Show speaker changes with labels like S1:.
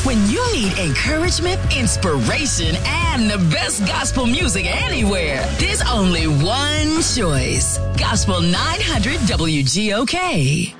S1: When you need encouragement, inspiration, and the best gospel music anywhere, there's only one choice. Gospel 900 WGOK.